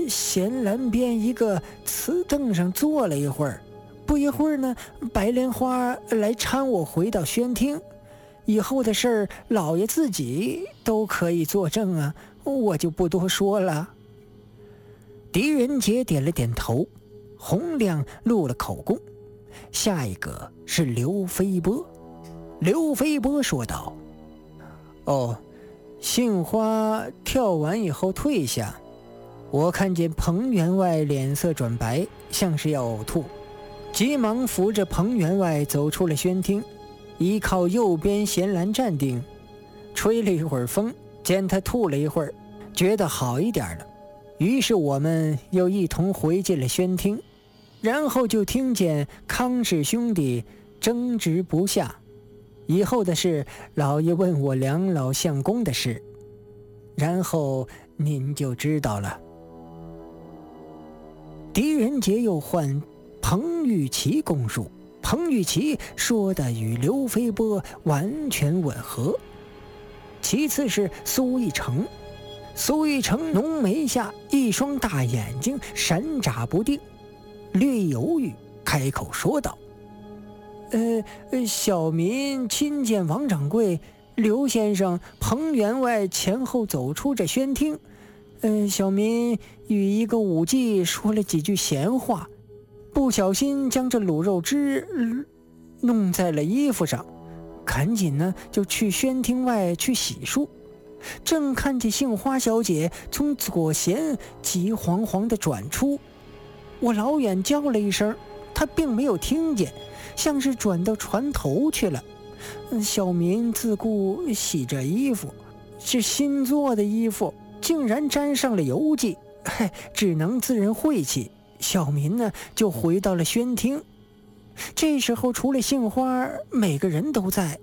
闲栏边一个瓷凳上坐了一会儿，不一会儿呢，白莲花来搀我回到轩厅。以后的事儿，老爷自己都可以作证啊，我就不多说了。狄仁杰点了点头，洪亮录了口供。下一个是刘飞波。刘飞波说道：杏花跳完以后退下，我看见彭员外脸色转白，像是要呕吐，急忙扶着彭员外走出了轩厅，依靠右边闲栏站定，吹了一会儿风，见他吐了一会儿，觉得好一点了，于是我们又一同回进了轩厅。然后就听见康氏兄弟争执不下，以后的事老爷问我两老相公的事，然后您就知道了。狄仁杰又唤彭玉琪供述，彭玉琪说的与刘飞波完全吻合。其次是苏一成，苏一成浓眉下一双大眼睛闪眨不定，略犹豫，开口说道：小民亲见王掌柜、刘先生、彭员外前后走出这轩厅，小民与一个武妓说了几句闲话，不小心将这卤肉汁弄在了衣服上，赶紧呢就去轩厅外去洗漱，正看见杏花小姐从左弦急惶惶地转出，我老远叫了一声，她并没有听见，像是转到船头去了。小民自顾洗着衣服，是新做的衣服，竟然沾上了油迹，只能自认晦气。小民呢就回到了轩厅。这时候除了杏花，每个人都在。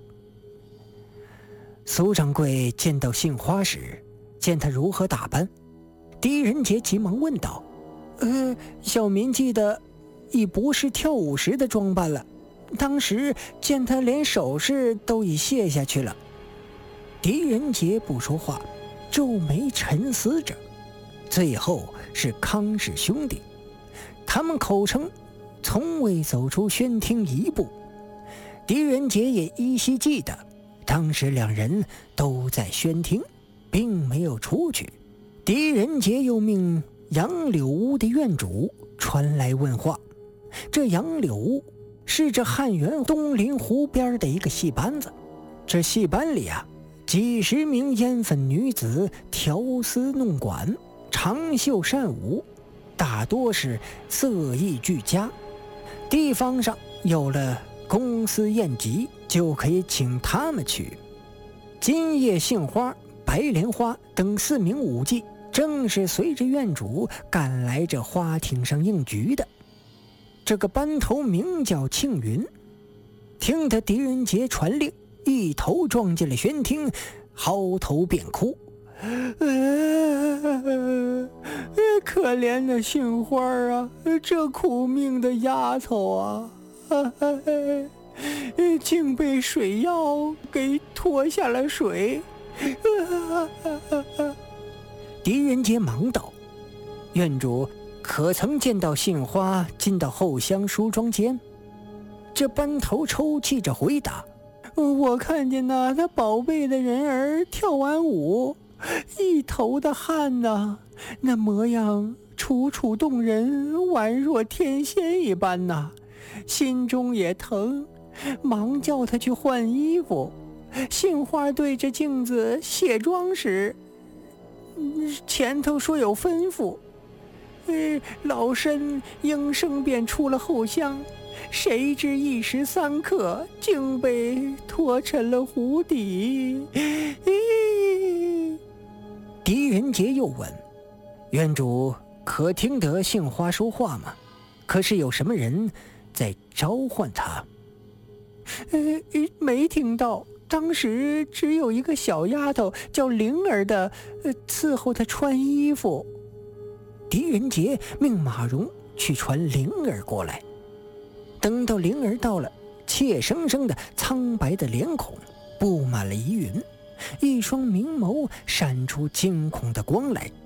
苏掌柜见到杏花时，见她如何打扮，狄仁杰急忙问道：小民记得已不是跳舞时的装扮了，当时见她连首饰都已卸下去了。狄仁杰不说话，皱眉沉思着。最后是康氏兄弟，他们口称从未走出轩厅一步。狄仁杰也依稀记得，当时两人都在轩厅，并没有出去。狄仁杰又命杨柳屋的院主传来问话。这杨柳屋是这汉源东临湖边的一个戏班子，这戏班里啊，几十名烟粉女子调丝弄管，长袖善舞，大多是色艺俱佳。地方上有了公司宴集，就可以请他们去。今夜杏花、白莲花等4名舞妓正是随着院主赶来这花厅上应局的。这个班头名叫庆云，听得狄仁杰传令，一头撞进了轩厅，嚎啕便哭。可怜的杏花啊，这苦命的丫头啊，竟被水妖给拖下了水。狄仁杰忙道：院主可曾见到杏花进到后厢梳妆间？这班头抽泣着回答：我看见他宝贝的人儿跳完舞，一头的汗呐，那模样楚楚动人，宛若天仙一般呐，心中也疼，忙叫他去换衣服。杏花对着镜子卸妆时，前头说有吩咐，老身应声便出了后厢，谁知一时3刻，竟被拖沉了湖底。狄仁杰又问：院主可听得杏花说话吗？可是有什么人在召唤他？没听到，当时只有一个小丫头叫灵儿的伺候她穿衣服。狄仁杰命马蓉去传灵儿过来。等到灵儿到了，怯生生的苍白的脸孔布满了疑云，一双明眸闪出惊恐的光来。